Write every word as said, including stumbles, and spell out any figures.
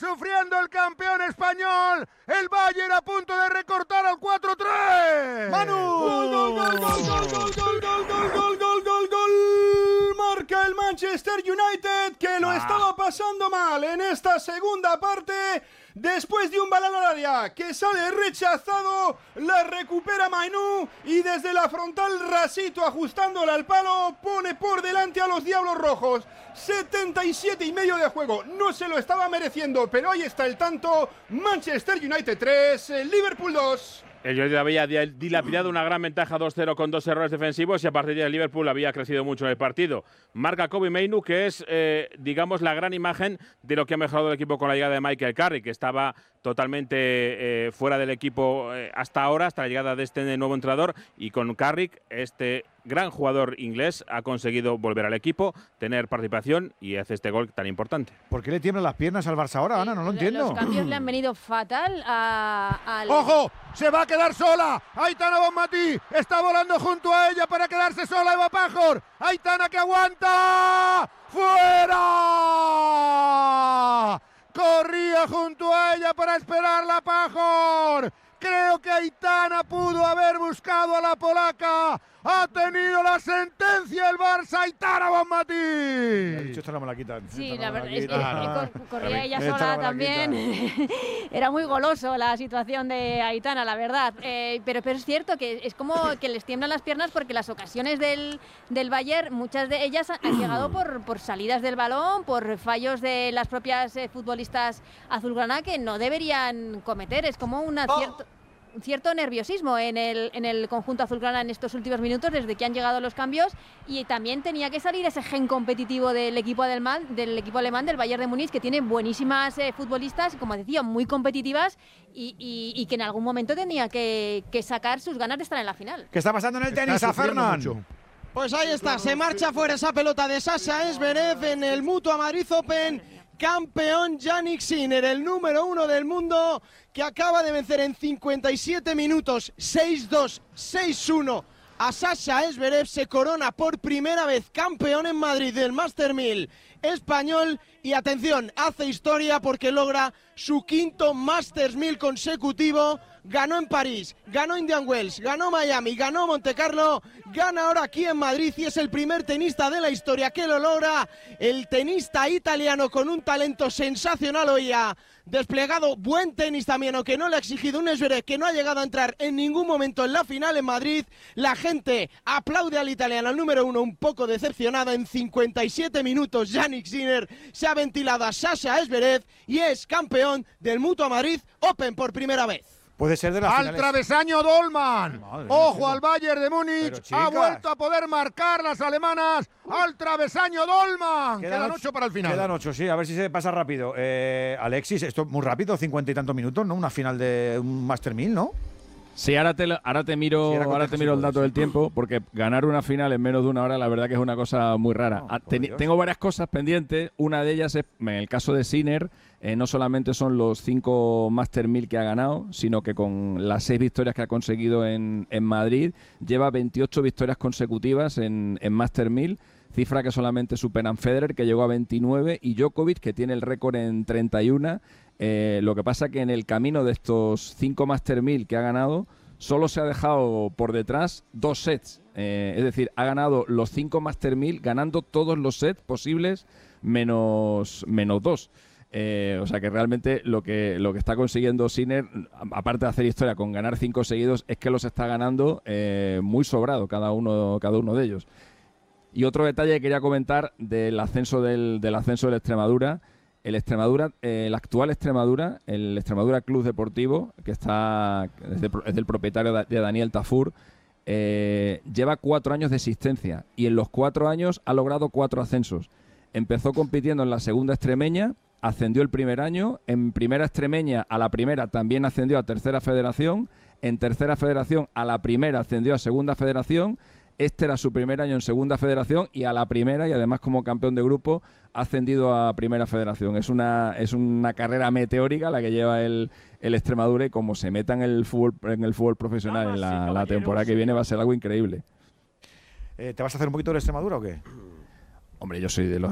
sufriendo el campeón español. El Bayern a punto de recortar al cuatro tres. ¡Manu! ¡Gol, gol, gol, gol, gol, gol, gol, gol, gol, gol, gol, gol! Marca el Manchester United, que lo ah. estaba pasando mal en esta segunda parte. Después de un balón al área que sale rechazado, la recupera Mainú y desde la frontal Rasito, ajustándola al palo, pone por delante a los Diablos Rojos. setenta y siete y medio de juego, no se lo estaba mereciendo, pero ahí está el tanto. Manchester United tres, Liverpool dos. El United había dilapidado una gran ventaja dos cero con dos errores defensivos y a partir de ahí el Liverpool había crecido mucho en el partido. Marca Kobbie Mainoo, que es, eh, digamos, la gran imagen de lo que ha mejorado el equipo con la llegada de Michael Carrick, que estaba totalmente eh, fuera del equipo eh, hasta ahora, hasta la llegada de este nuevo entrenador, y con Carrick, este gran jugador inglés, ha conseguido volver al equipo, tener participación y hace este gol tan importante. ¿Por qué le tiemblan las piernas al Barça ahora, Ana? No lo entiendo. Los cambios le han venido fatal a, al... ¡Ojo! ¡Se va a quedar sola! Aitana Bonmatí está volando junto a ella para quedarse sola Eva Pajor. Aitana que aguanta. ¡Fuera! Corría junto a ella para esperarla Pajor. Creo que Aitana pudo haber buscado a la polaca. Ha tenido la sentencia el Barça, Aitana Bonmatí. Ha dicho, esta no me la quitan. Sí, la verdad es que ah, corría ella sola también. Era muy goloso la situación de Aitana, la verdad. Eh, pero, pero es cierto que es como que les tiemblan las piernas porque las ocasiones del, del Bayern, muchas de ellas han llegado por, por salidas del balón, por fallos de las propias eh, futbolistas azulgrana que no deberían cometer. Es como una cierta... un cierto nerviosismo en el, en el conjunto azulgrana en estos últimos minutos desde que han llegado los cambios, y también tenía que salir ese gen competitivo del equipo alemán, del equipo alemán del Bayern de Múnich, que tiene buenísimas eh, futbolistas, como decía, muy competitivas y, y, y que en algún momento tenía que, que sacar sus ganas de estar en la final. ¿Qué está pasando en el tenis, a Fernán? Pues ahí está, se marcha fuera esa pelota de Sasha Zverev en el Mutua Madrid Open. Campeón Jannik Sinner, el número uno del mundo, que acaba de vencer en cincuenta y siete minutos, seis dos, seis uno a Sasha Zverev. Se corona por primera vez campeón en Madrid del Master mil español y atención, hace historia porque logra su quinto Masters mil consecutivo. Ganó en París, ganó Indian Wells, ganó Miami, ganó Monte Carlo, gana ahora aquí en Madrid y es el primer tenista de la historia que lo logra. El tenista italiano con un talento sensacional hoy ha desplegado buen tenis también, aunque no le ha exigido un Zverev que no ha llegado a entrar en ningún momento en la final en Madrid. La gente aplaude al italiano, al número uno, un poco decepcionada. En cincuenta y siete minutos Jannik Sinner se ha ventilado a Sasha Zverev y es campeón del Mutua Madrid Open por primera vez. Puede ser de las al finales. travesaño Dolman. Madre Ojo mía, al Bayern de Múnich. Ha vuelto a poder marcar las alemanas. Al travesaño Dolman. Quedan, Quedan ocho para el final. Quedan ocho, sí. A ver si se pasa rápido. Eh, Alexis, esto es muy rápido, cincuenta y tantos minutos, ¿no? Una final de un Master mil, ¿no? Sí, ahora te, ahora te miro, sí, ahora te miro el dato del tiempo, porque ganar una final en menos de una hora, la verdad que es una cosa muy rara. No, Ten, tengo varias cosas pendientes. Una de ellas es, en el caso de Sinner, eh, no solamente son los cinco Master mil que ha ganado, sino que con las seis victorias que ha conseguido en, en Madrid, lleva veintiocho victorias consecutivas en, en Master mil, cifra que solamente superan Federer, que llegó a veintinueve, y Djokovic, que tiene el récord en treinta y uno. Eh, lo que pasa que en el camino de estos cinco Master mil que ha ganado, solo se ha dejado por detrás dos sets. Eh, es decir, ha ganado los cinco Master mil ganando todos los sets posibles menos, menos dos. Eh, o sea que realmente lo que lo que está consiguiendo Sinner, aparte de hacer historia con ganar cinco seguidos, es que los está ganando eh, muy sobrado cada uno, cada uno de ellos. Y otro detalle que quería comentar del ascenso del, del ascenso del Extremadura. El Extremadura, eh, el actual Extremadura, el Extremadura Club Deportivo, que está es, de, es del propietario de Daniel Tafur, eh, lleva cuatro años de existencia y en los cuatro años ha logrado cuatro ascensos. Empezó compitiendo en la segunda extremeña, ascendió el primer año, en primera extremeña a la primera también ascendió a tercera federación, en tercera federación a la primera ascendió a segunda federación. Este era su primer año en segunda federación y a la primera, y además como campeón de grupo, ha ascendido a primera federación. Es una es una carrera meteórica la que lleva el, el Extremadura, y como se meta en el fútbol, en el fútbol profesional en la, la temporada que viene va a ser algo increíble. Eh, ¿Te vas a hacer un poquito de Extremadura o qué? Hombre, yo soy de los